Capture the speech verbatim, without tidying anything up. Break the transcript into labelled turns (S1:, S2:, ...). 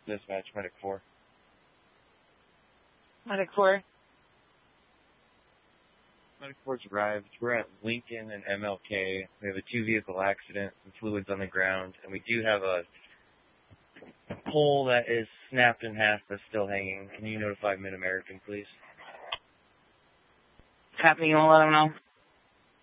S1: dispatch, Medic four.
S2: Medic four.
S1: Medic four's arrived. We're at Lincoln and M L K. We have a two-vehicle accident, some fluids on the ground, and we do have a pole that is snapped in half but still hanging. Can you notify Mid-American, please?
S2: Copy, you want to let them know?